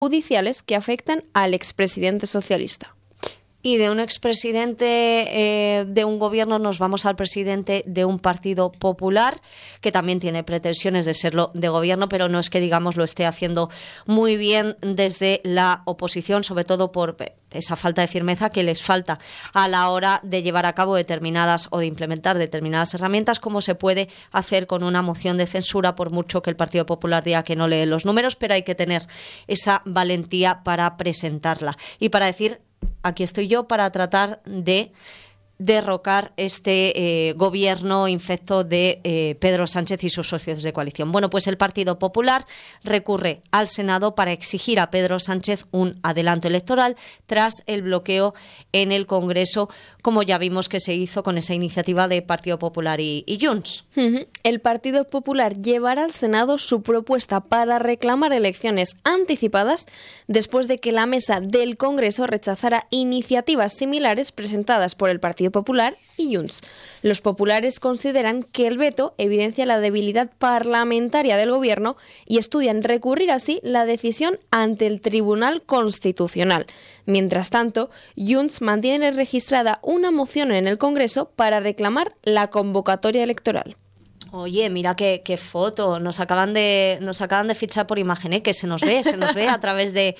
judiciales que afectan al expresidente socialista. Y de un expresidente de un gobierno nos vamos al presidente de un partido popular que también tiene pretensiones de serlo de gobierno, pero no es que, digamos, lo esté haciendo muy bien desde la oposición, sobre todo por esa falta de firmeza que les falta a la hora de llevar a cabo determinadas o de implementar determinadas herramientas, como se puede hacer con una moción de censura, por mucho que el Partido Popular diga que no lee los números, pero hay que tener esa valentía para presentarla y para decir: aquí estoy yo para tratar de derrocar este gobierno infecto de Pedro Sánchez y sus socios de coalición. Bueno, pues el Partido Popular recurre al Senado para exigir a Pedro Sánchez un adelanto electoral tras el bloqueo en el Congreso, como ya vimos que se hizo con esa iniciativa de Partido Popular y Junts. El Partido Popular llevará al Senado su propuesta para reclamar elecciones anticipadas después de que la mesa del Congreso rechazara iniciativas similares presentadas por el Partido Popular y Junts. Los populares consideran que el veto evidencia la debilidad parlamentaria del gobierno y estudian recurrir así la decisión ante el Tribunal Constitucional. Mientras tanto, Junts mantiene registrada una moción en el Congreso para reclamar la convocatoria electoral. Oye, mira qué foto, nos acaban de fichar por imagen, que se nos ve a través de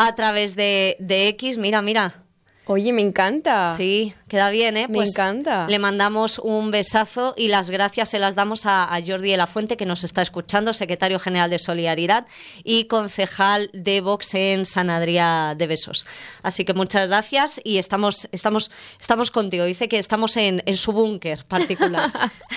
X, mira. Oye, me encanta. Sí, queda bien, ¿eh? Me encanta. Le mandamos un besazo y las gracias se las damos a Jordi de la Fuente, que nos está escuchando, secretario general de Solidaridad y concejal de Vox en Sant Adrià de Besós. Así que muchas gracias y estamos contigo. Dice que estamos en su búnker particular.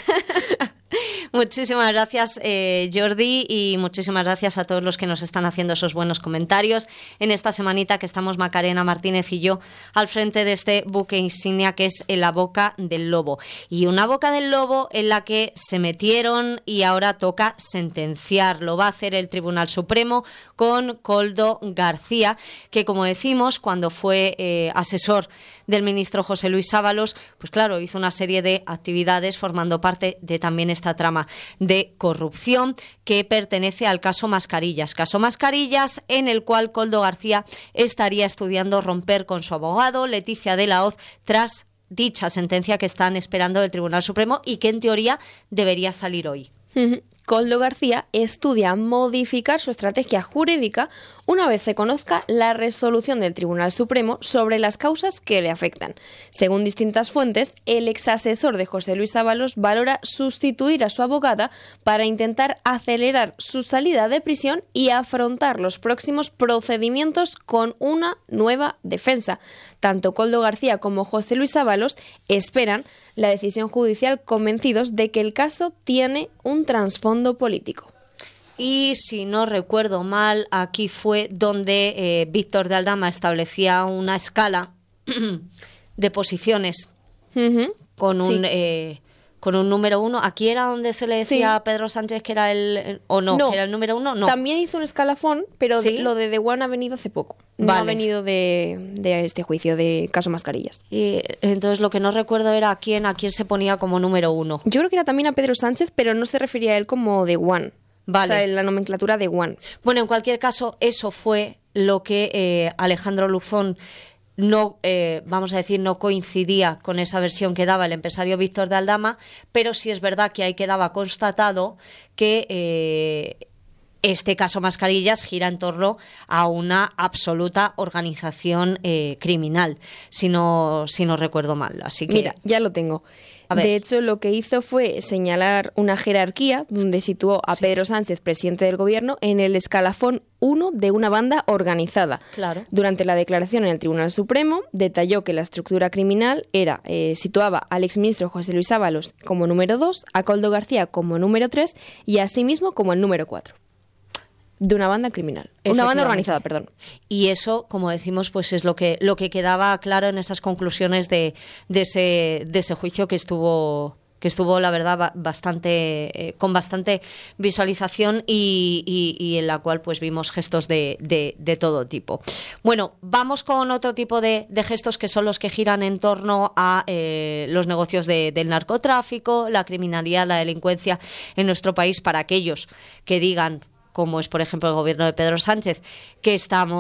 Muchísimas gracias, Jordi, y muchísimas gracias a todos los que nos están haciendo esos buenos comentarios en esta semanita que estamos Macarena Martínez y yo al frente de este buque insignia que es La Boca del Lobo. Y una boca del lobo en la que se metieron y ahora toca sentenciar. Lo va a hacer el Tribunal Supremo con Koldo García, que, como decimos, cuando fue asesor del ministro José Luis Ábalos, pues claro, hizo una serie de actividades formando parte de también esta trama de corrupción que pertenece al caso Mascarillas. Caso Mascarillas en el cual Koldo García estaría estudiando romper con su abogado, Leticia de la Hoz, tras dicha sentencia que están esperando del Tribunal Supremo y que en teoría debería salir hoy. Koldo García estudia modificar su estrategia jurídica una vez se conozca la resolución del Tribunal Supremo sobre las causas que le afectan. Según distintas fuentes, el exasesor de José Luis Ábalos valora sustituir a su abogada para intentar acelerar su salida de prisión y afrontar los próximos procedimientos con una nueva defensa. Tanto Koldo García como José Luis Ábalos esperan la decisión judicial, convencidos de que el caso tiene un trasfondo político. Y si no recuerdo mal, aquí fue donde Víctor de Aldama establecía una escala de posiciones con un número 1. Aquí era donde se le decía a Pedro Sánchez que era el era el número 1. No. También hizo un escalafón, pero ¿Sí? Lo de The One ha venido hace poco. No ha venido de este juicio de caso Mascarillas. Y entonces lo que no recuerdo era a quién se ponía como número 1. Yo creo que era también a Pedro Sánchez, pero no se refería a él como The One. Vale. O sea, en la nomenclatura de One. Bueno, en cualquier caso, eso fue lo que Alejandro Luzón no coincidía con esa versión que daba el empresario Víctor de Aldama, pero sí es verdad que ahí quedaba constatado que este caso Mascarillas gira en torno a una absoluta organización criminal, si no recuerdo mal. Así que mira, ya lo tengo. De hecho, lo que hizo fue señalar una jerarquía donde situó a Pedro Sánchez, presidente del gobierno, en el escalafón 1 de una banda organizada. Claro. Durante la declaración en el Tribunal Supremo, detalló que la estructura criminal situaba al exministro José Luis Ábalos como número 2, a Koldo García como número 3 y a sí mismo como el número 4. De una banda criminal. Una banda organizada, perdón. Y eso, como decimos, pues es lo que quedaba claro en esas conclusiones de ese juicio que estuvo la verdad con bastante visualización y en la cual pues vimos gestos de todo tipo. Bueno, vamos con otro tipo de gestos que son los que giran en torno a los negocios del narcotráfico, la criminalidad, la delincuencia en nuestro país, para aquellos que digan como es por ejemplo el gobierno de Pedro Sánchez, que estamos